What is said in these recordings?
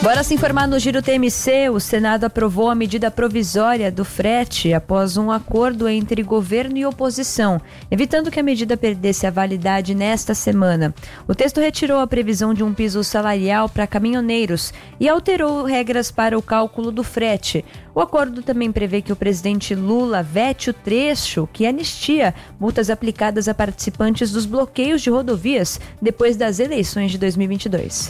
Bora se informar no Giro TMC. O Senado aprovou a medida provisória do frete após um acordo entre governo e oposição, evitando que a medida perdesse a validade nesta semana. O texto retirou a previsão de um piso salarial para caminhoneiros e alterou regras para o cálculo do frete. O acordo também prevê que o presidente Lula vete o trecho que anistia multas aplicadas a participantes dos bloqueios de rodovias depois das eleições de 2022.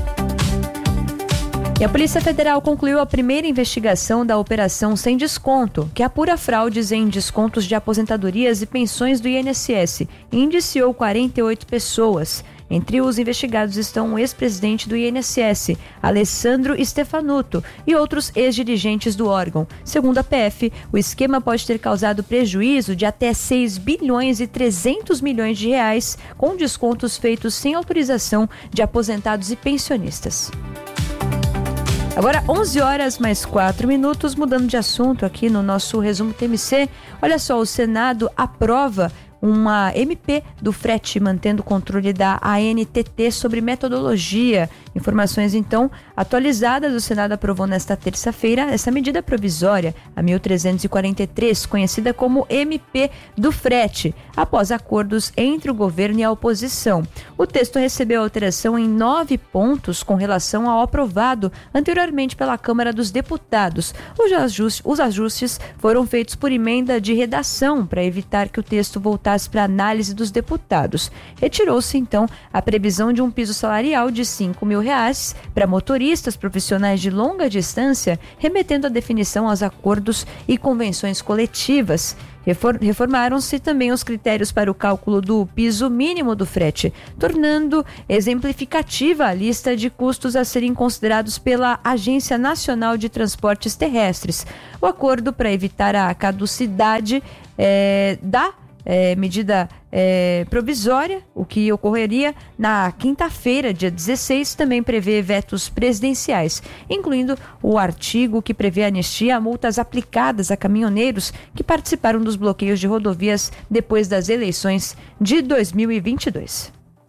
E a Polícia Federal concluiu a primeira investigação da Operação Sem Desconto, que apura fraudes em descontos de aposentadorias e pensões do INSS, e indiciou 48 pessoas. Entre os investigados estão o ex-presidente do INSS, Alessandro Stefanuto, e outros ex-dirigentes do órgão. Segundo a PF, o esquema pode ter causado prejuízo de até 6 bilhões e 300 milhões de reais, com descontos feitos sem autorização de aposentados e pensionistas. Agora, 11 horas mais 4 minutos, mudando de assunto aqui no nosso resumo TMC. Olha só, o Senado aprova uma MP do frete, mantendo o controle da ANTT sobre metodologia. Informações, então, atualizadas. O Senado aprovou nesta terça-feira essa medida provisória, a 1343, conhecida como MP do frete, após acordos entre o governo e a oposição. O texto recebeu alteração em 9 pontos com relação ao aprovado anteriormente pela Câmara dos Deputados. Os ajustes foram feitos por emenda de redação para evitar que o texto voltasse para análise dos deputados. Retirou-se, então, a previsão de um piso salarial de R$5.000 para motoristas profissionais de longa distância, remetendo a definição aos acordos e convenções coletivas. Reformaram-se também os critérios para o cálculo do piso mínimo do frete, tornando exemplificativa a lista de custos a serem considerados pela Agência Nacional de Transportes Terrestres. O acordo para evitar a caducidade da medida provisória, o que ocorreria na quinta-feira, dia 16, também prevê vetos presidenciais, incluindo o artigo que prevê anistia a multas aplicadas a caminhoneiros que participaram dos bloqueios de rodovias depois das eleições de 2022.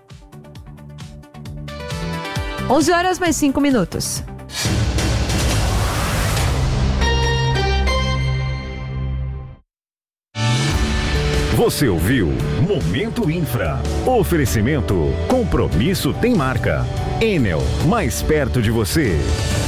11 horas mais 5 minutos. Você ouviu Momento Infra. Oferecimento. Compromisso tem marca. Enel, mais perto de você.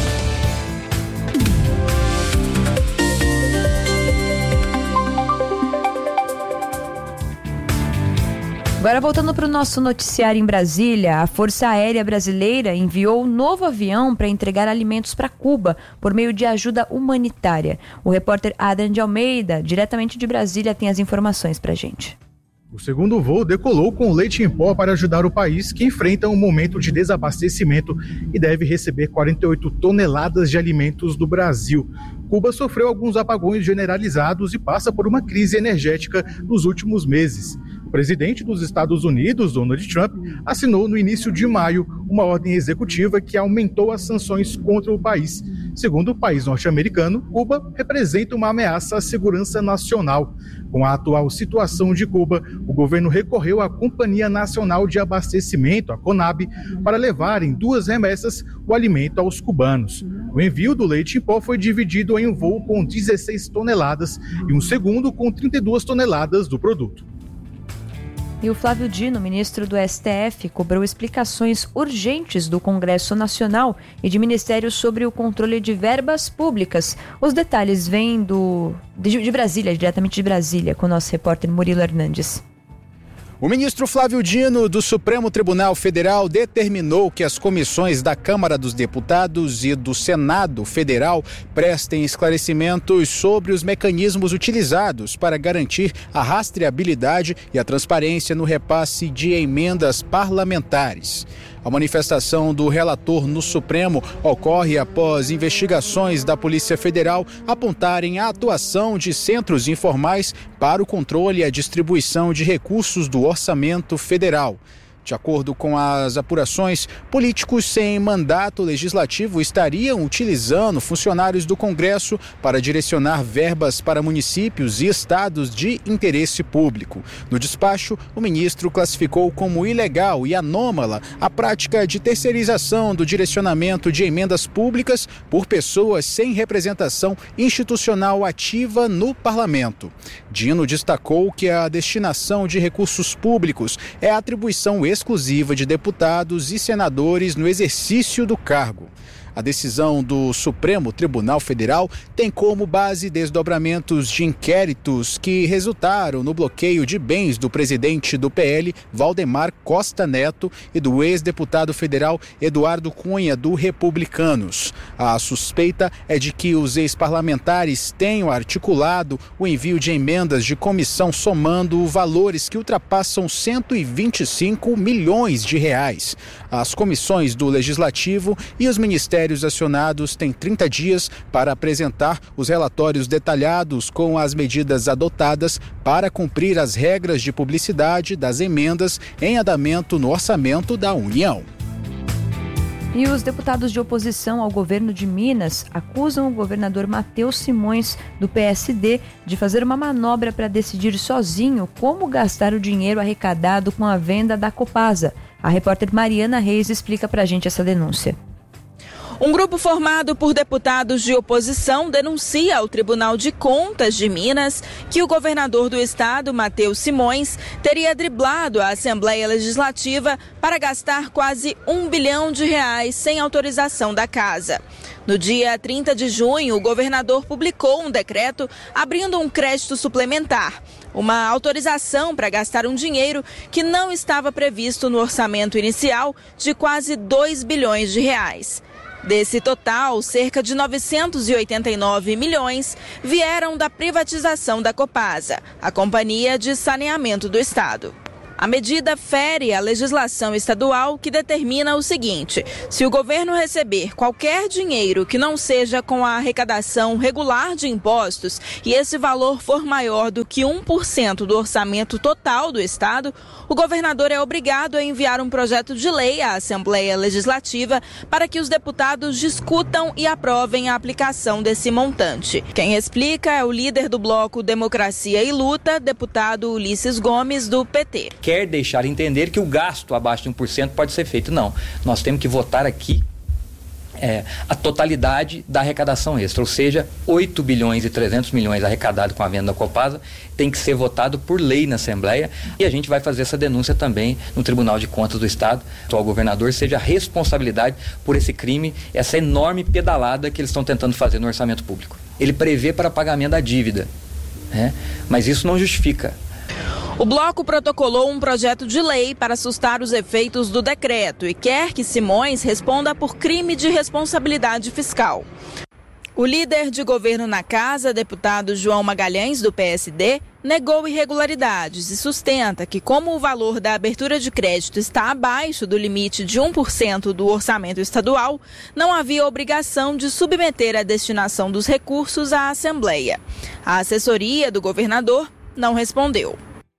Agora, voltando para o nosso noticiário em Brasília, a Força Aérea Brasileira enviou um novo avião para entregar alimentos para Cuba por meio de ajuda humanitária. O repórter Adrian de Almeida, diretamente de Brasília, tem as informações para a gente. O segundo voo decolou com leite em pó para ajudar o país, que enfrenta um momento de desabastecimento e deve receber 48 toneladas de alimentos do Brasil. Cuba sofreu alguns apagões generalizados e passa por uma crise energética nos últimos meses. O presidente dos Estados Unidos, Donald Trump, assinou no início de maio uma ordem executiva que aumentou as sanções contra o país. Segundo o país norte-americano, Cuba representa uma ameaça à segurança nacional. Com a atual situação de Cuba, o governo recorreu à Companhia Nacional de Abastecimento, a CONAB, para levar em 2 remessas o alimento aos cubanos. O envio do leite em pó foi dividido em um voo com 16 toneladas e um segundo com 32 toneladas do produto. E o Flávio Dino, ministro do STF, cobrou explicações urgentes do Congresso Nacional e de ministérios sobre o controle de verbas públicas. Os detalhes vêm de Brasília, diretamente de Brasília, com o nosso repórter Murilo Hernandes. O ministro Flávio Dino, do Supremo Tribunal Federal, determinou que as comissões da Câmara dos Deputados e do Senado Federal prestem esclarecimentos sobre os mecanismos utilizados para garantir a rastreabilidade e a transparência no repasse de emendas parlamentares. A manifestação do relator no Supremo ocorre após investigações da Polícia Federal apontarem a atuação de centros informais para o controle e a distribuição de recursos do orçamento federal. De acordo com as apurações, políticos sem mandato legislativo estariam utilizando funcionários do Congresso para direcionar verbas para municípios e estados de interesse público. No despacho, o ministro classificou como ilegal e anômala a prática de terceirização do direcionamento de emendas públicas por pessoas sem representação institucional ativa no parlamento. Dino destacou que a destinação de recursos públicos é atribuição exclusiva de deputados e senadores no exercício do cargo. A decisão do Supremo Tribunal Federal tem como base desdobramentos de inquéritos que resultaram no bloqueio de bens do presidente do PL, Valdemar Costa Neto, e do ex-deputado federal Eduardo Cunha, do Republicanos. A suspeita é de que os ex-parlamentares tenham articulado o envio de emendas de comissão somando valores que ultrapassam 125 milhões de reais. As comissões do Legislativo e os ministérios acionados têm 30 dias para apresentar os relatórios detalhados com as medidas adotadas para cumprir as regras de publicidade das emendas em andamento no orçamento da União. E os deputados de oposição ao governo de Minas acusam o governador Matheus Simões, do PSD, de fazer uma manobra para decidir sozinho como gastar o dinheiro arrecadado com a venda da Copasa. A repórter Mariana Reis explica para a gente essa denúncia. Um grupo formado por deputados de oposição denuncia ao Tribunal de Contas de Minas que o governador do estado, Matheus Simões, teria driblado a Assembleia Legislativa para gastar quase R$1 bilhão sem autorização da casa. No dia 30 de junho, o governador publicou um decreto abrindo um crédito suplementar, uma autorização para gastar um dinheiro que não estava previsto no orçamento inicial de quase R$2 bilhões. Desse total, cerca de 989 milhões vieram da privatização da Copasa, a Companhia de Saneamento do Estado. A medida fere a legislação estadual que determina o seguinte: se o governo receber qualquer dinheiro que não seja com a arrecadação regular de impostos e esse valor for maior do que 1% do orçamento total do estado, o governador é obrigado a enviar um projeto de lei à Assembleia Legislativa para que os deputados discutam e aprovem a aplicação desse montante. Quem explica é o líder do bloco Democracia e Luta, deputado Ulisses Gomes, do PT. Quer deixar entender que o gasto abaixo de 1% pode ser feito. Não, nós temos que votar aqui a totalidade da arrecadação extra, ou seja, 8 bilhões e 300 milhões arrecadado com a venda da Copasa tem que ser votado por lei na Assembleia, e a gente vai fazer essa denúncia também no Tribunal de Contas do Estado. O atual governador seja a responsabilidade por esse crime, essa enorme pedalada que eles estão tentando fazer no orçamento público. Ele prevê para pagamento da dívida, mas isso não justifica. O bloco protocolou um projeto de lei para assustar os efeitos do decreto e quer que Simões responda por crime de responsabilidade fiscal. O líder de governo na casa, deputado João Magalhães, do PSD, negou irregularidades e sustenta que, como o valor da abertura de crédito está abaixo do limite de 1% do orçamento estadual, não havia obrigação de submeter a destinação dos recursos à Assembleia. A assessoria do governador não respondeu.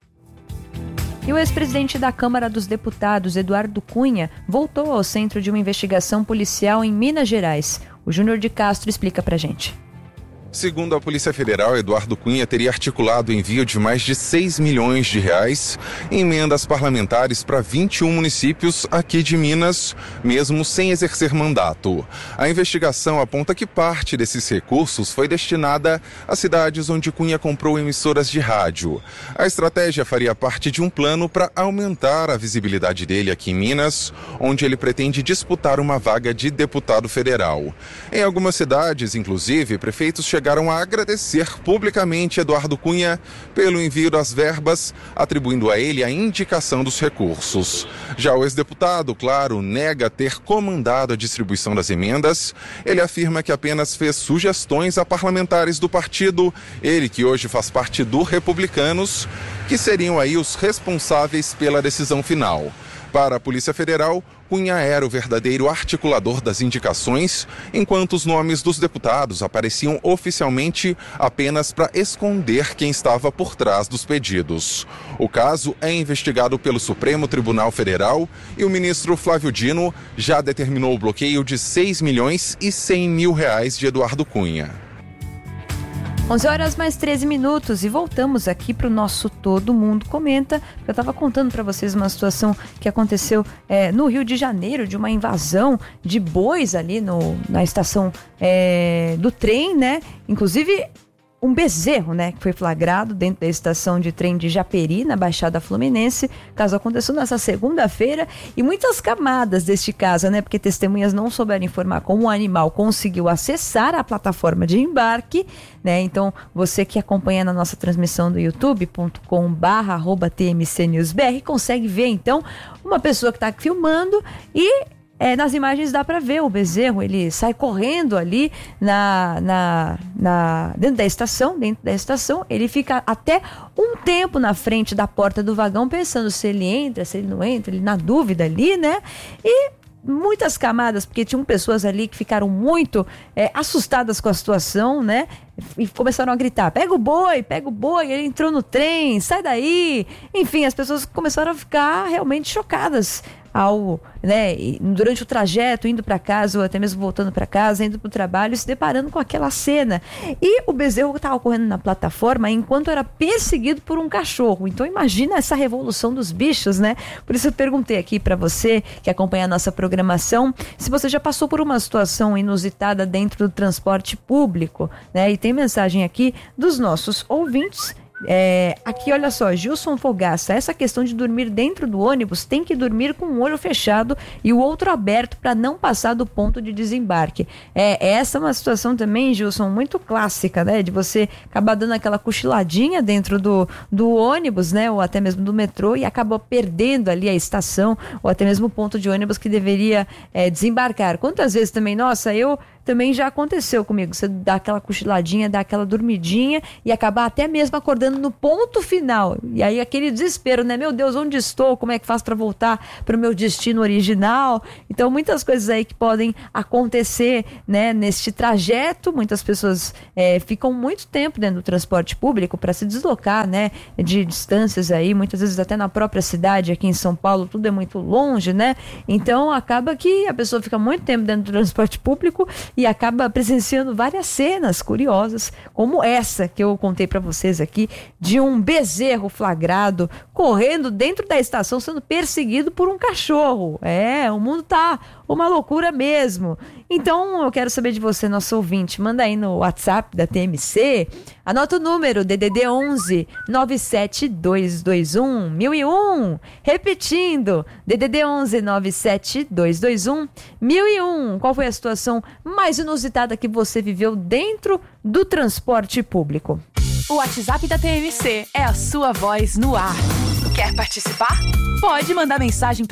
E o ex-presidente da Câmara dos Deputados, Eduardo Cunha, voltou ao centro de uma investigação policial em Minas Gerais. O Júnior de Castro explica pra gente. Segundo a Polícia Federal, Eduardo Cunha teria articulado o envio de mais de R$6 milhões em emendas parlamentares para 21 municípios aqui de Minas, mesmo sem exercer mandato. A investigação aponta que parte desses recursos foi destinada a cidades onde Cunha comprou emissoras de rádio. A estratégia faria parte de um plano para aumentar a visibilidade dele aqui em Minas, onde ele pretende disputar uma vaga de deputado federal. Em algumas cidades, inclusive, prefeitos chegaram a agradecer publicamente Eduardo Cunha pelo envio das verbas, atribuindo a ele a indicação dos recursos. Já o ex-deputado, claro, nega ter comandado a distribuição das emendas. Ele afirma que apenas fez sugestões a parlamentares do partido, ele que hoje faz parte do Republicanos, que seriam aí os responsáveis pela decisão final. Para a Polícia Federal, Cunha era o verdadeiro articulador das indicações, enquanto os nomes dos deputados apareciam oficialmente apenas para esconder quem estava por trás dos pedidos. O caso é investigado pelo Supremo Tribunal Federal e o ministro Flávio Dino já determinou o bloqueio de 6 milhões e 100 mil reais de Eduardo Cunha. 11h mais 13 e voltamos aqui para o nosso Todo Mundo Comenta. Eu estava contando para vocês uma situação que aconteceu no Rio de Janeiro, de uma invasão de bois ali na estação do trem, né? Inclusive um bezerro, né, que foi flagrado dentro da estação de trem de Japeri, na Baixada Fluminense. O caso aconteceu nessa segunda-feira e muitas camadas deste caso, né, porque testemunhas não souberam informar como o animal conseguiu acessar a plataforma de embarque, né, então você que acompanha na nossa transmissão do youtube.com/TMCNewsBR consegue ver, então, uma pessoa que está filmando e nas imagens dá para ver o bezerro, ele sai correndo ali dentro da estação, ele fica até um tempo na frente da porta do vagão pensando se ele entra, se ele não entra, ele na dúvida ali, né? E muitas camadas, porque tinham pessoas ali que ficaram muito assustadas com a situação, né? E começaram a gritar, pega o boi, ele entrou no trem, sai daí. Enfim, as pessoas começaram a ficar realmente chocadas durante o trajeto, indo para casa ou até mesmo voltando para casa, indo para o trabalho, se deparando com aquela cena. E o bezerro estava ocorrendo na plataforma enquanto era perseguido por um cachorro. Então imagina essa revolução dos bichos, né? Por isso eu perguntei aqui para você que acompanha a nossa programação, se você já passou por uma situação inusitada dentro do transporte público, né? E tem mensagem aqui dos nossos ouvintes. Aqui, olha só, Gilson Fogaça, essa questão de dormir dentro do ônibus, tem que dormir com um olho fechado e o outro aberto para não passar do ponto de desembarque. Essa é uma situação também, Gilson, muito clássica, né, de você acabar dando aquela cochiladinha dentro do ônibus, né, ou até mesmo do metrô, e acaba perdendo ali a estação ou até mesmo o ponto de ônibus que deveria desembarcar. Quantas vezes também, também já aconteceu comigo, você dá aquela cochiladinha, dá aquela dormidinha e acabar até mesmo acordando no ponto final, e aí aquele desespero, né, meu Deus, onde estou, como é que faço para voltar para o meu destino original? Então muitas coisas aí que podem acontecer, né, neste trajeto. Muitas pessoas ficam muito tempo dentro do transporte público para se deslocar, né, de distâncias aí, muitas vezes até na própria cidade, aqui em São Paulo tudo é muito longe, né, então acaba que a pessoa fica muito tempo dentro do transporte público e acaba presenciando várias cenas curiosas, como essa que eu contei para vocês aqui, de um bezerro flagrado correndo dentro da estação sendo perseguido por um cachorro. O mundo tá uma loucura mesmo. Então eu quero saber de você, nosso ouvinte, manda aí no WhatsApp da TMC, anota o número DDD 11 97221 1001, repetindo, DDD 11 97221 1001. Qual foi a situação mais inusitada que você viveu dentro do transporte público? O WhatsApp da TMC é a sua voz no ar. Quer participar? Pode mandar mensagem